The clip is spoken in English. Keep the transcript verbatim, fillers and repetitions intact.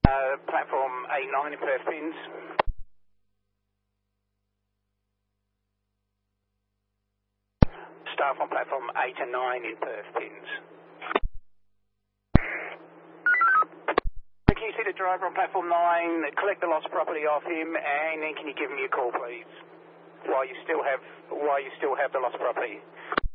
Uh, platform eight nine in Perth Pins. Staff on platform eight and nine in Perth Pins. Can you see the driver on platform nine, collect the lost property off him, and then can you give me a call, please, while you still have, while you still have the lost property?